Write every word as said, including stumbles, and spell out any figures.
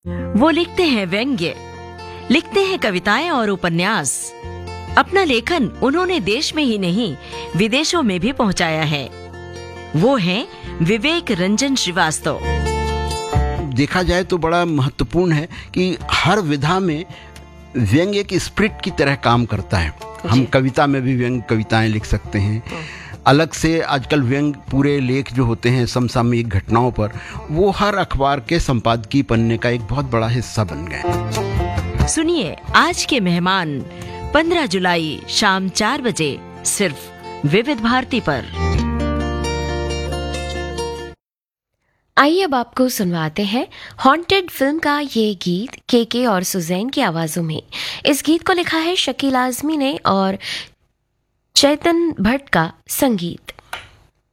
वो लिखते हैं व्यंग्य, लिखते हैं कविताएं और उपन्यास। अपना लेखन उन्होंने देश में ही नहीं विदेशों में भी पहुंचाया है। वो हैं विवेक रंजन श्रीवास्तव। देखा जाए तो बड़ा महत्वपूर्ण है कि हर विधा में व्यंग्य की स्प्रिट की तरह काम करता है। हम कविता में भी व्यंग्य कविताएं लिख सकते हैं। अलग से आजकल व्यंग्य पूरे लेख जो होते हैं समसामयिक घटनाओं पर, वो हर अखबार के संपादकीय पन्ने का एक बहुत बड़ा हिस्सा बन गए। सुनिए आज के मेहमान पंद्रह जुलाई शाम चार बजे सिर्फ विविध भारती पर। आइए अब आपको सुनवाते हैं हॉन्टेड फिल्म का ये गीत केके और सुजैन की आवाजों में। इस गीत को लिखा है शकील आजमी ने और चैतन भट्ट का संगीत।